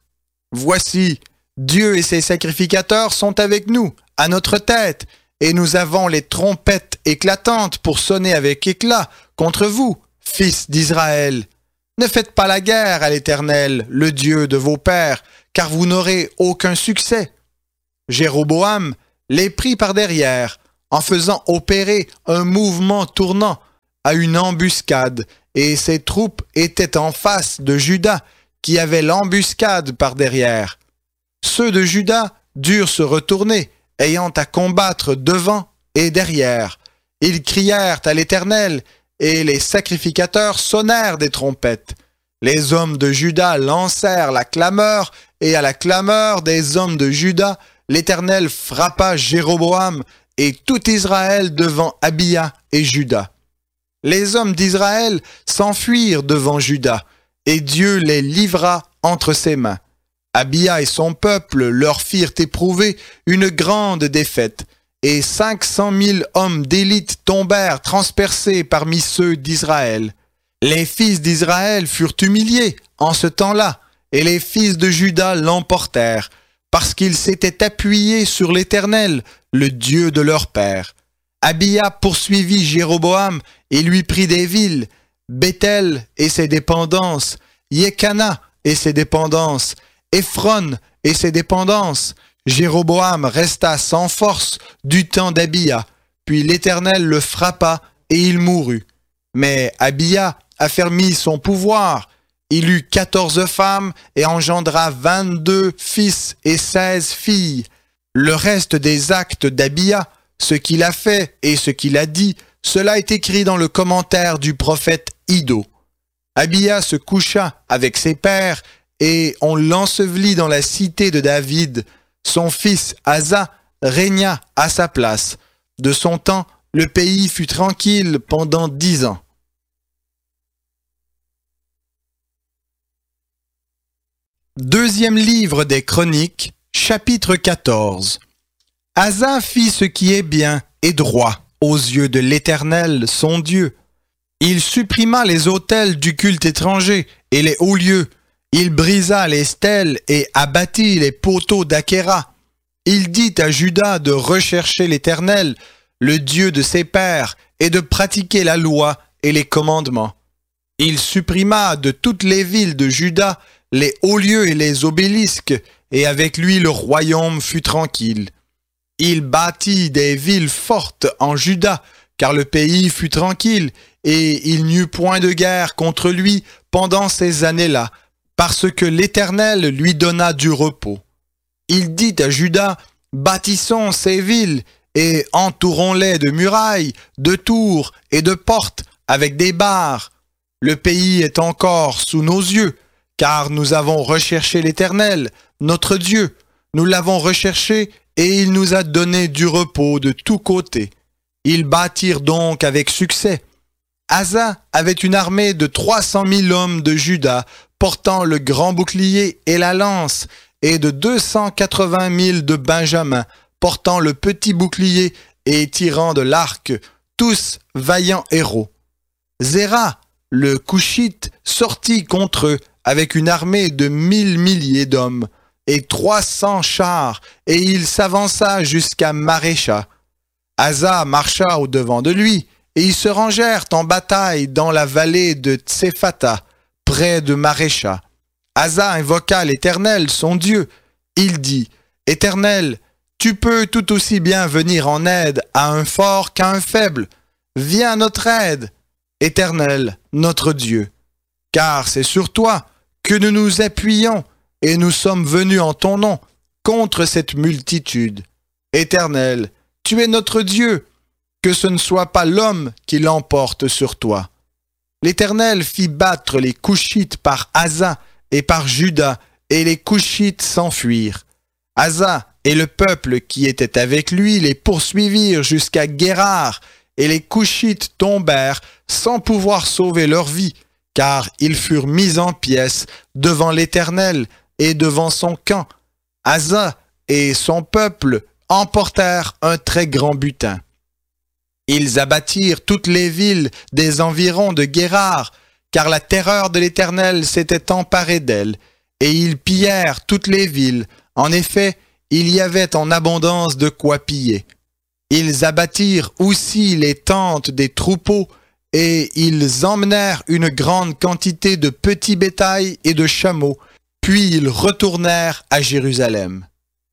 Voici, Dieu et ses sacrificateurs sont avec nous, à notre tête, et nous avons les trompettes éclatantes pour sonner avec éclat contre vous, fils d'Israël. Ne faites pas la guerre à l'Éternel, le Dieu de vos pères, car vous n'aurez aucun succès. » Jéroboam les prit par derrière, en faisant opérer un mouvement tournant à une embuscade, et ses troupes étaient en face de Juda, qui avait l'embuscade par derrière. Ceux de Juda durent se retourner, ayant à combattre devant et derrière. Ils crièrent à l'Éternel, et les sacrificateurs sonnèrent des trompettes. Les hommes de Juda lancèrent la clameur, et à la clameur des hommes de Juda, l'Éternel frappa Jéroboam et tout Israël devant Abia et Juda. Les hommes d'Israël s'enfuirent devant Juda, et Dieu les livra entre ses mains. Abia et son peuple leur firent éprouver une grande défaite, et 500 000 hommes d'élite tombèrent transpercés parmi ceux d'Israël. Les fils d'Israël furent humiliés en ce temps-là, et les fils de Juda l'emportèrent, parce qu'ils s'étaient appuyés sur l'Éternel, le Dieu de leur père. Abia poursuivit Jéroboam et lui prit des villes, Béthel et ses dépendances, Yekana et ses dépendances, Éphron et ses dépendances. Jéroboam resta sans force du temps d'Abia, puis l'Éternel le frappa et il mourut. Mais Abia affermit son pouvoir. Il eut 14 femmes et engendra 22 fils et 16 filles. Le reste des actes d'Abia, ce qu'il a fait et ce qu'il a dit, cela est écrit dans le commentaire du prophète Iddo. Abia se coucha avec ses pères et on l'ensevelit dans la cité de David. Son fils Asa régna à sa place. De son temps, le pays fut tranquille pendant 10 ans. Deuxième livre des Chroniques, chapitre 14. Asa fit ce qui est bien et droit aux yeux de l'Éternel, son Dieu. Il supprima les autels du culte étranger et les hauts lieux. Il brisa les stèles et abattit les poteaux d'Achéra. Il dit à Juda de rechercher l'Éternel, le Dieu de ses pères, et de pratiquer la loi et les commandements. Il supprima de toutes les villes de Juda les hauts lieux et les obélisques, et avec lui le royaume fut tranquille. Il bâtit des villes fortes en Juda, car le pays fut tranquille, et il n'y eut point de guerre contre lui pendant ces années-là, parce que l'Éternel lui donna du repos. Il dit à Juda, bâtissons ces villes, et entourons-les de murailles, de tours et de portes, avec des barres. Le pays est encore sous nos yeux, car nous avons recherché l'Éternel, notre Dieu. Nous l'avons recherché, et il nous a donné du repos de tous côtés. Ils bâtirent donc avec succès. Asa avait une armée de 300 000 hommes de Juda, portant le grand bouclier et la lance, et de 280 000 de Benjamin, portant le petit bouclier et tirant de l'arc, tous vaillants héros. Zéra, le Coushite, sortit contre eux avec une armée de 1000 milliers d'hommes et 300 chars, et il s'avança jusqu'à Marécha. Asa marcha au-devant de lui, et ils se rangèrent en bataille dans la vallée de Tsephata, près de Marécha. Asa invoqua l'Éternel, son Dieu. Il dit, « Éternel, tu peux tout aussi bien venir en aide à un fort qu'à un faible. Viens à notre aide, Éternel, notre Dieu. Car c'est sur toi que nous nous appuyons, et nous sommes venus en ton nom contre cette multitude. Éternel, tu es notre Dieu, que ce ne soit pas l'homme qui l'emporte sur toi. » L'Éternel fit battre les Couchites par Asa et par Juda, et les Couchites s'enfuirent. Asa et le peuple qui était avec lui les poursuivirent jusqu'à Guérar, et les Couchites tombèrent sans pouvoir sauver leur vie, car ils furent mis en pièces devant l'Éternel et devant son camp. Asa et son peuple emportèrent un très grand butin. Ils abattirent toutes les villes des environs de Guérar, car la terreur de l'Éternel s'était emparée d'elles, et ils pillèrent toutes les villes. En effet, il y avait en abondance de quoi piller. Ils abattirent aussi les tentes des troupeaux, et ils emmenèrent une grande quantité de petits bétails et de chameaux, puis ils retournèrent à Jérusalem.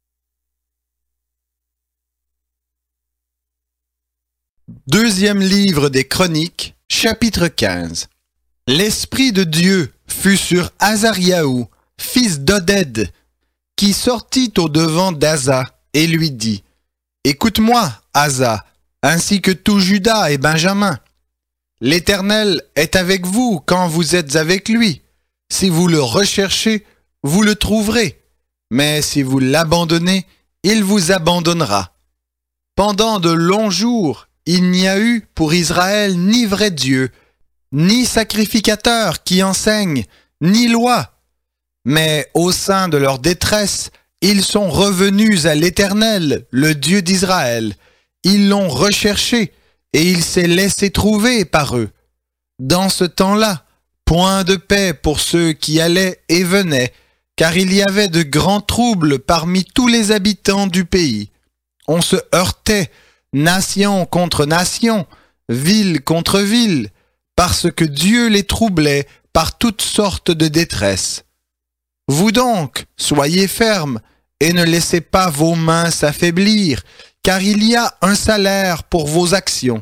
Deuxième livre des Chroniques, chapitre 15. L'Esprit de Dieu fut sur Azariahu, fils d'Oded, qui sortit au-devant d'Asa et lui dit : « Écoute-moi, Asa, ainsi que tout Juda et Benjamin. L'Éternel est avec vous quand vous êtes avec lui. Si vous le recherchez, vous le trouverez. Mais si vous l'abandonnez, il vous abandonnera. Pendant de longs jours, il n'y a eu pour Israël ni vrai Dieu, ni sacrificateur qui enseigne, ni loi. Mais au sein de leur détresse, ils sont revenus à l'Éternel, le Dieu d'Israël. Ils l'ont recherché, et il s'est laissé trouver par eux. Dans ce temps-là, point de paix pour ceux qui allaient et venaient, car il y avait de grands troubles parmi tous les habitants du pays. On se heurtait, nation contre nation, ville contre ville, parce que Dieu les troublait par toutes sortes de détresse. Vous donc, soyez fermes, et ne laissez pas vos mains s'affaiblir, car il y a un salaire pour vos actions.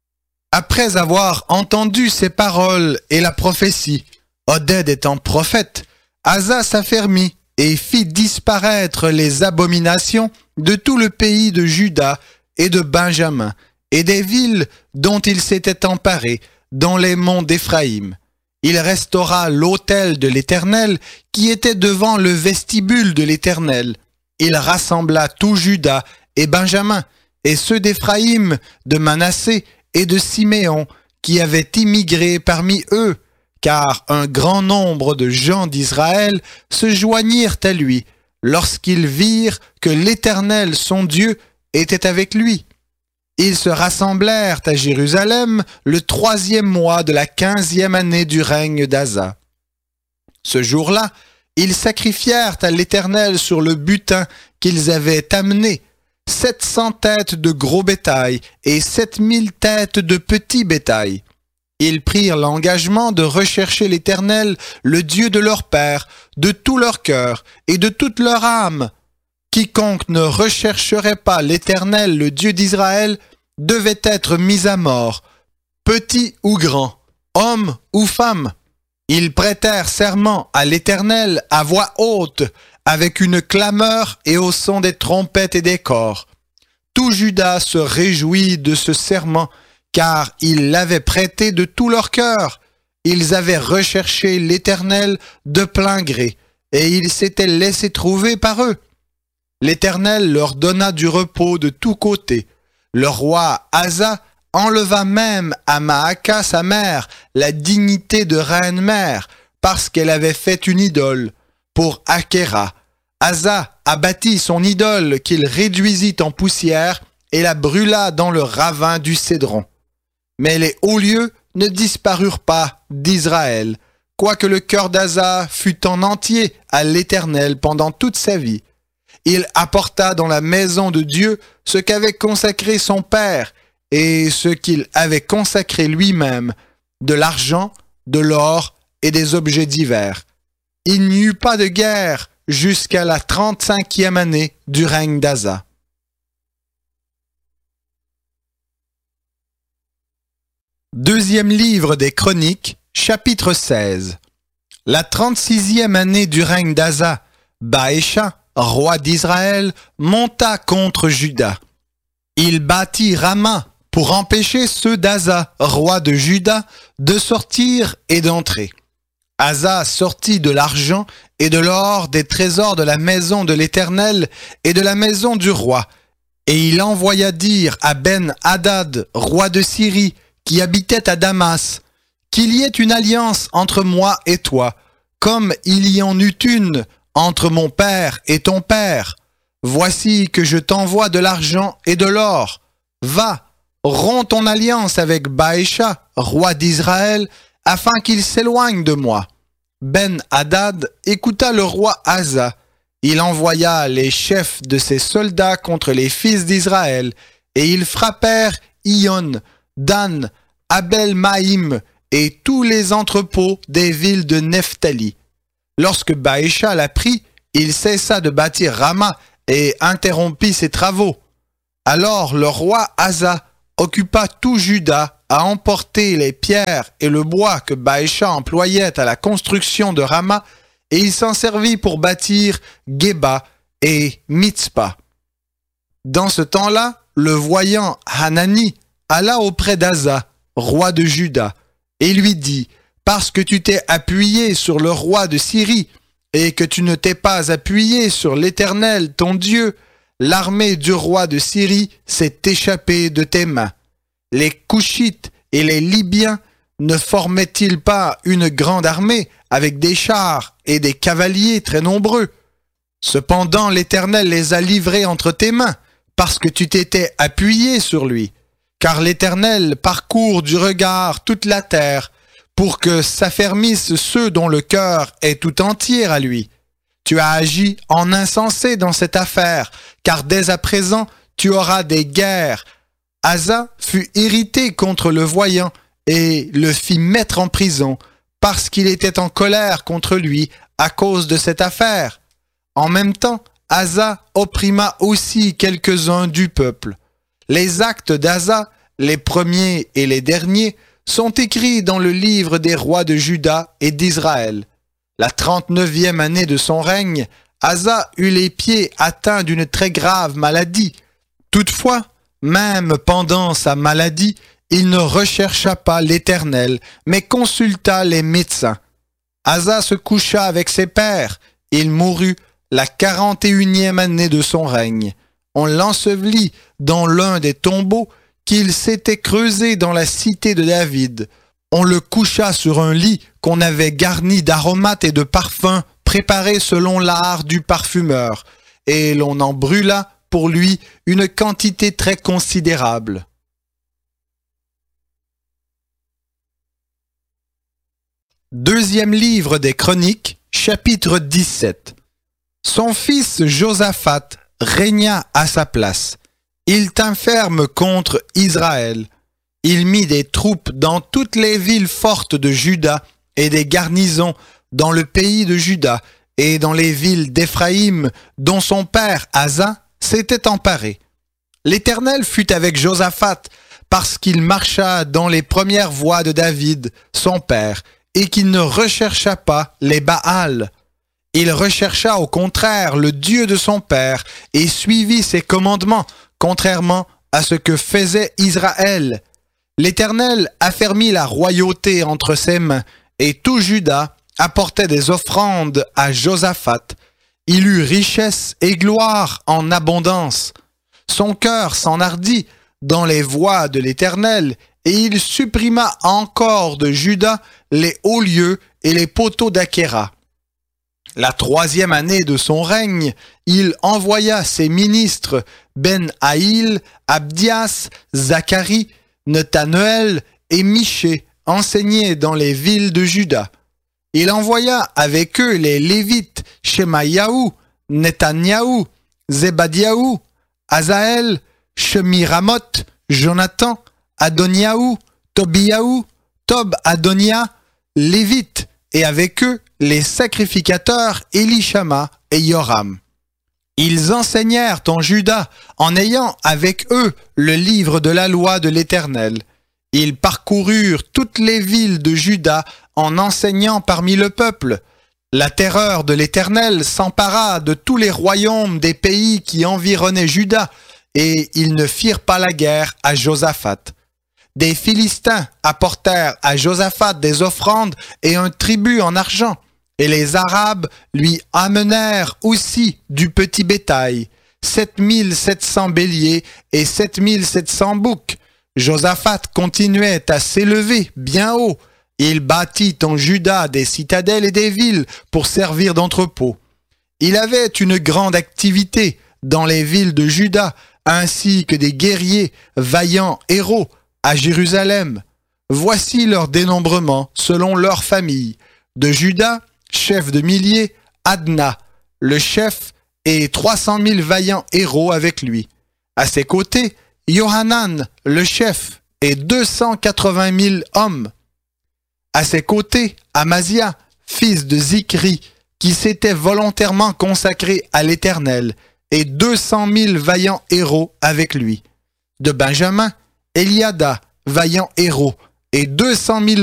Après avoir entendu ces paroles et la prophétie, Oded étant prophète, Asa s'affermit et fit disparaître les abominations de tout le pays de Juda et de Benjamin, et des villes dont il s'était emparé, dans les monts d'Éphraïm. Il restaura l'autel de l'Éternel qui était devant le vestibule de l'Éternel. Il rassembla tout Juda et Benjamin, et ceux d'Éphraïm, de Manassé et de Siméon, qui avaient immigré parmi eux, car un grand nombre de gens d'Israël se joignirent à lui, lorsqu'ils virent que l'Éternel, son Dieu, était avec lui. Ils se rassemblèrent à Jérusalem le 3e mois de la 15e année du règne d'Asa. Ce jour-là, ils sacrifièrent à l'Éternel sur le butin qu'ils avaient amené 700 têtes de gros bétail et 7000 têtes de petit bétail. Ils prirent l'engagement de rechercher l'Éternel, le Dieu de leur père, de tout leur cœur et de toute leur âme. Quiconque ne rechercherait pas l'Éternel, le Dieu d'Israël, devait être mis à mort, petit ou grand, homme ou femme. Ils prêtèrent serment à l'Éternel à voix haute, avec une clameur et au son des trompettes et des cors. Tout Juda se réjouit de ce serment, car ils l'avaient prêté de tout leur cœur. Ils avaient recherché l'Éternel de plein gré, et il s'était laissé trouver par eux. L'Éternel leur donna du repos de tous côtés. Le roi Asa enleva même à Maaka, sa mère, la dignité de reine-mère, parce qu'elle avait fait une idole. Pour Akhéra, Asa abattit son idole qu'il réduisit en poussière et la brûla dans le ravin du Cédron. Mais les hauts lieux ne disparurent pas d'Israël, quoique le cœur d'Asa fût en entier à l'Éternel pendant toute sa vie. Il apporta dans la maison de Dieu ce qu'avait consacré son père et ce qu'il avait consacré lui-même, de l'argent, de l'or et des objets divers. Il n'y eut pas de guerre jusqu'à la 35e année du règne d'Asa. Deuxième livre des Chroniques, chapitre 16. La 36e année du règne d'Asa, Baécha, roi d'Israël, monta contre Juda. Il bâtit Rama pour empêcher ceux d'Asa, roi de Juda, de sortir et d'entrer. Asa sortit de l'argent et de l'or des trésors de la maison de l'Éternel et de la maison du roi, et il envoya dire à Ben-Hadad, roi de Syrie, qui habitait à Damas, qu'il y ait une alliance entre moi et toi, comme il y en eut une entre mon père et ton père. Voici que je t'envoie de l'argent et de l'or. Va, romps ton alliance avec Baécha, roi d'Israël, afin qu'il s'éloigne de moi. Ben-Hadad écouta le roi Asa. Il envoya les chefs de ses soldats contre les fils d'Israël, et ils frappèrent Ion, Dan, Abel-Maïm et tous les entrepôts des villes de Nephtali. Lorsque Baécha l'apprit, il cessa de bâtir Rama et interrompit ses travaux. Alors le roi Asa occupa tout Juda à emporter les pierres et le bois que Baécha employait à la construction de Rama, et il s'en servit pour bâtir Geba et Mitzpah. Dans ce temps-là, le voyant Hanani alla auprès d'Asa, roi de Juda, et lui dit, « Parce que tu t'es appuyé sur le roi de Syrie, et que tu ne t'es pas appuyé sur l'Éternel, ton Dieu, l'armée du roi de Syrie s'est échappée de tes mains. Les Couchites et les Libyens ne formaient-ils pas une grande armée avec des chars et des cavaliers très nombreux? Cependant l'Éternel les a livrés entre tes mains, parce que tu t'étais appuyé sur lui. Car l'Éternel parcourt du regard toute la terre, pour que s'affermissent ceux dont le cœur est tout entier à lui. Tu as agi en insensé dans cette affaire, car dès à présent tu auras des guerres. » Asa fut irrité contre le voyant et le fit mettre en prison, parce qu'il était en colère contre lui à cause de cette affaire. En même temps, Asa opprima aussi quelques-uns du peuple. Les actes d'Asa, les premiers et les derniers, sont écrits dans le livre des rois de Juda et d'Israël. La 39e année de son règne, Asa eut les pieds atteints d'une très grave maladie. Toutefois, même pendant sa maladie, il ne rechercha pas l'Éternel, mais consulta les médecins. Asa se coucha avec ses pères. Il mourut la 41e année de son règne. On l'ensevelit dans l'un des tombeaux qu'il s'était creusé dans la cité de David. On le coucha sur un lit qu'on avait garni d'aromates et de parfums préparés selon l'art du parfumeur, et l'on en brûla pour lui une quantité très considérable. Deuxième livre des Chroniques, chapitre 17. Son fils Josaphat régna à sa place. Il tint ferme contre Israël. Il mit des troupes dans toutes les villes fortes de Juda et des garnisons dans le pays de Juda et dans les villes d'Éphraïm dont son père Asa s'était emparé. L'Éternel fut avec Josaphat parce qu'il marcha dans les premières voies de David, son père, et qu'il ne rechercha pas les Baals. Il rechercha au contraire le Dieu de son père et suivit ses commandements, contrairement à ce que faisait Israël. L'Éternel affermit la royauté entre ses mains, et tout Juda apportait des offrandes à Josaphat. Il eut richesse et gloire en abondance. Son cœur s'enhardit dans les voies de l'Éternel, et il supprima encore de Juda les hauts lieux et les poteaux d'Achéra. La 3e année de son règne, il envoya ses ministres Ben-Haïl, Abdias, Zacharie, Nethaneël et Michée enseigner dans les villes de Juda. Il envoya avec eux les Lévites, Shemaïaou, Netanyahou, Zébadiaou, Azaël, Shemiramoth, Jonathan, Adoniaou, Tobiaou, Tob-Adonia, Lévites, et avec eux les sacrificateurs Élishama et Yoram. Ils enseignèrent en Juda en ayant avec eux le livre de la loi de l'Éternel. Ils parcoururent toutes les villes de Juda en enseignant parmi le peuple. La terreur de l'Éternel s'empara de tous les royaumes des pays qui environnaient Juda, et ils ne firent pas la guerre à Josaphat. Des Philistins apportèrent à Josaphat des offrandes et un tribut en argent, et les Arabes lui amenèrent aussi du petit bétail, 7700 béliers et 7700 boucs. Josaphat continuait à s'élever bien haut. Il bâtit en Juda des citadelles et des villes pour servir d'entrepôt. Il avait une grande activité dans les villes de Juda, ainsi que des guerriers, vaillants héros, à Jérusalem. Voici leur dénombrement selon leur famille. De Juda, chef de milliers, Adna, le chef, et 300 000 vaillants héros avec lui. À ses côtés, Yohanan, le chef, et 280 000 hommes. À ses côtés, Amazia, fils de Zikri, qui s'était volontairement consacré à l'Éternel, et 200 000 vaillants héros avec lui. De Benjamin, Eliada, vaillant héros, et 200 000